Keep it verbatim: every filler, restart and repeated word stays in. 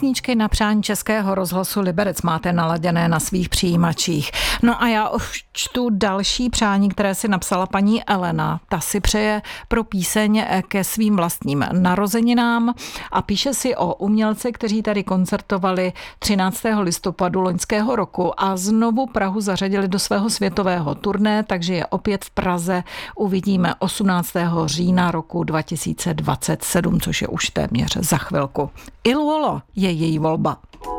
písničky na přání Českého rozhlasu Liberec máte naladěné na svých přijímačích. No a já už čtu další přání, které si napsala paní Elena. Ta si přeje pro píseň ke svým vlastním narozeninám a píše si o umělci, kteří tady koncertovali třináctého listopadu loňského roku a znovu Prahu zařadili do svého světového turné, takže je opět v Praze uvidíme osmnáctého října roku dva tisíce dvacet sedm, což je už téměř za chvilku. Il Volo je její volba.